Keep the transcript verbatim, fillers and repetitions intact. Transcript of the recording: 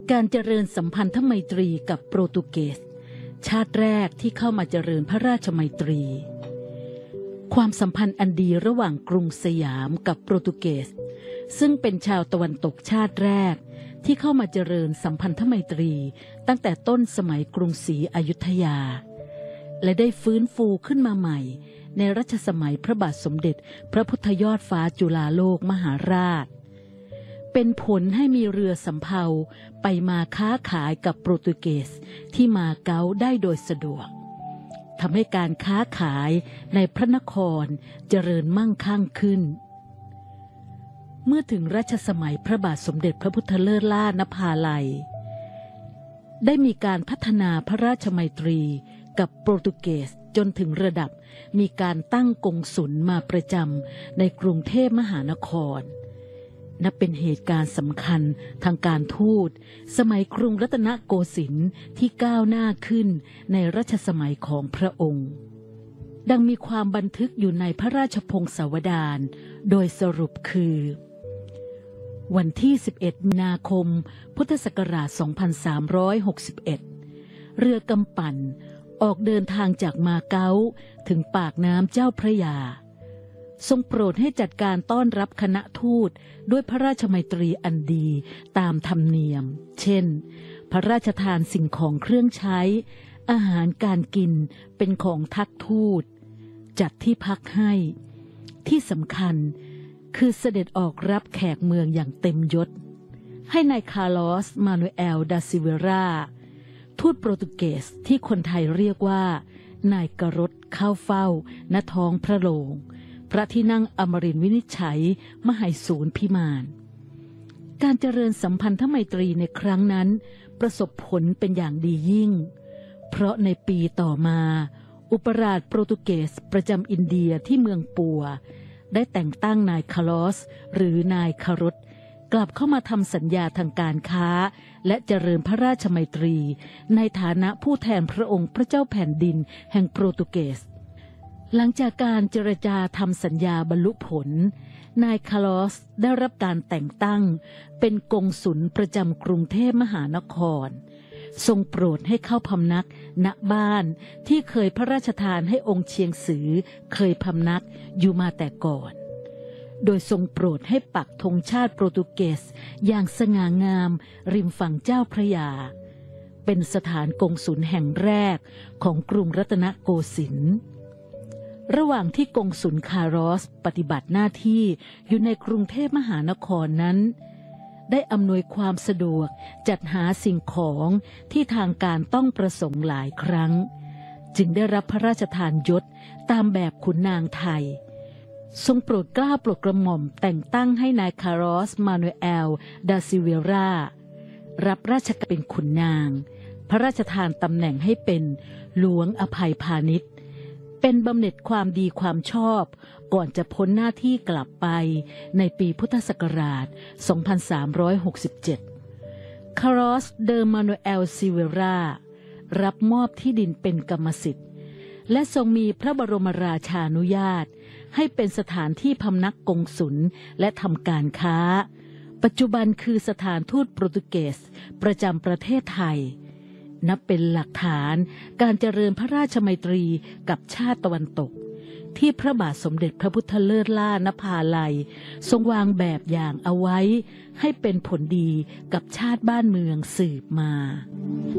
การเจริญสัมพันธไมตรีกับโปรตุเกสชาติแรกที่เข้ามาเจริญพระราชไมตรีความสัมพันธ์อันดีระหว่างกรุงสยามกับโปรตุเกสซึ่งเป็นชาวตะวันตกชาติแรกที่เข้ามาเจริญสัมพันธไมตรีตั้งแต่ต้นสมัยกรุงศรีอยุธยาและได้ฟื้นฟูขึ้นมาใหม่ในรัชสมัยพระบาทสมเด็จพระพุทธยอดฟ้าจุฬาโลกมหาราชเป็นผลให้มีเรือสำเภาไปมาค้าขายกับโปรตุเกสที่มาเก๊าได้โดยสะดวกทำให้การค้าขายในพระนครเจริญมั่งคั่งขึ้นเมื่อถึงรัชสมัยพระบาทสมเด็จพระพุทธเลิศล่านภาลัยได้มีการพัฒนาพระราชไมตรีกับโปรตุเกสจนถึงระดับมีการตั้งกงสุลมาประจำในกรุงเทพมหานครนับเป็นเหตุการณ์สำคัญทางการทูตสมัยกรุงรัตนโกสินทร์ที่ก้าวหน้าขึ้นในรัชสมัยของพระองค์ดังมีความบันทึกอยู่ในพระราชพงศาวดารโดยสรุปคือวันที่สิบเอ็ดมีนาคมพุทธศักราชสองพันสามร้อยหกสิบเอ็ดเรือกำปั่นออกเดินทางจากมาเก๊าถึงปากน้ำเจ้าพระยาทรงโปรดให้จัดการต้อนรับคณะทูตด้วยพระราชไมตรีอันดีตามธรรมเนียมเช่นพระราชทานสิ่งของเครื่องใช้อาหารการกินเป็นของทักทูตจัดที่พักให้ที่สำคัญคือเสด็จออกรับแขกเมืองอย่างเต็มยศให้นายคาร์ลอสมานูเอลดาซิเวราทูตโปรตุเกสที่คนไทยเรียกว่านายกรถเข้าเฝ้าณท้องพระโรงพระที่นั่งอมรินทร์วินิจฉัยมหาสูรพิมานการเจริญสัมพันธไมตรีในครั้งนั้นประสบผลเป็นอย่างดียิ่งเพราะในปีต่อมาอุปราชโปรตุเกสประจำอินเดียที่เมืองปัวได้แต่งตั้งนายคาร์ลอสหรือนายคารถกลับเข้ามาทำสัญญาทางการค้าและเจริญพระราชไมตรีในฐานะผู้แทนพระองค์พระเจ้าแผ่นดินแห่งโปรตุเกสหลังจากการเจรจาทำสัญญาบรรลุผลนายคาร์ลอสได้รับการแต่งตั้งเป็นกงสุลประจำกรุงเทพมหานครทรงโปรดให้เข้าพำนักณบ้านที่เคยพระราชทานให้องค์เชียงสือเคยพำนักอยู่มาแต่ก่อนโดยทรงโปรดให้ปักธงชาติโปรตุเกสอย่างสง่างามริมฝั่งเจ้าพระยาเป็นสถานกงสุลแห่งแรกของกรุงรัตนโกสินทร์ระหว่างที่กงสุลคาร์ลอสปฏิบัติหน้าที่อยู่ในกรุงเทพมหานครนั้นได้อำนวยความสะดวกจัดหาสิ่งของที่ทางการต้องประสงค์หลายครั้งจึงได้รับพระราชทานยศตามแบบขุนนางไทยทรงโปรดเกล้าโปรดกระหม่อมแต่งตั้งให้นายคาร์ลอสมานูเอลดาซิเวรารับราชการเป็นขุนนางพระราชทานตำแหน่งให้เป็นหลวงอภัยพาณิชย์เป็นบำเหน็จความดีความชอบก่อนจะพ้นหน้าที่กลับไปในปีพุทธศักราชสองพันสามร้อยหกสิบเจ็ดคาร์ลอสเดอมานูเอลซิเวรารับมอบที่ดินเป็นกรรมสิทธิ์และทรงมีพระบรมราชานุญาตให้เป็นสถานที่พำนักกงสุลและทำการค้าปัจจุบันคือสถานทูตโปรตุเกสประจำประเทศไทยนับเป็นหลักฐานการเจริญพระราชไมตรีกับชาติตะวันตกที่พระบาทสมเด็จพระพุทธเลิศล่านภาลัยทรงวางแบบอย่างเอาไว้ให้เป็นผลดีกับชาติบ้านเมืองสืบมา